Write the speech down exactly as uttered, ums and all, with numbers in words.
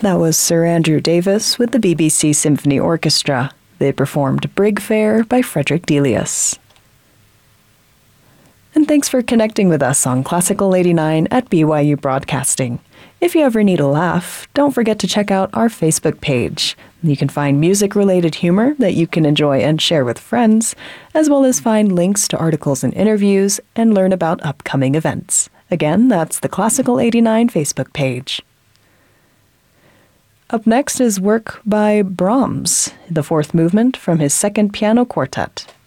That was Sir Andrew Davis with the B B C Symphony Orchestra. They performed Brig Fair by Frederick Delius. And thanks for connecting with us on Classical eighty-nine at B Y U Broadcasting. If you ever need a laugh, don't forget to check out our Facebook page. You can find music-related humor that you can enjoy and share with friends, as well as find links to articles and interviews and learn about upcoming events. Again, that's the Classical eighty-nine Facebook page. Up next is work by Brahms, the fourth movement from his second piano quartet.